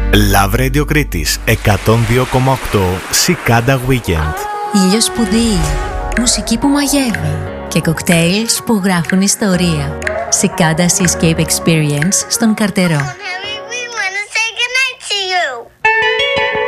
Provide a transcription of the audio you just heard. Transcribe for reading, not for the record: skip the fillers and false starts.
Love Radio Κρήτης 102,8 Cicada Weekend. Ήλιος που δει, μουσική που μαγεύει και κοκτέιλς που γράφουν ιστορία. Cicada Seascape Experience στον Καρτερό.